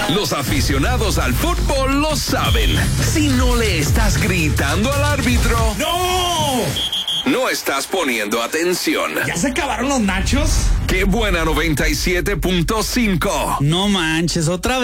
Los aficionados al fútbol lo saben. Si no le estás gritando al árbitro, no estás poniendo atención. ¿Ya se acabaron los nachos? ¡Qué buena 97.5! No manches, otra vez.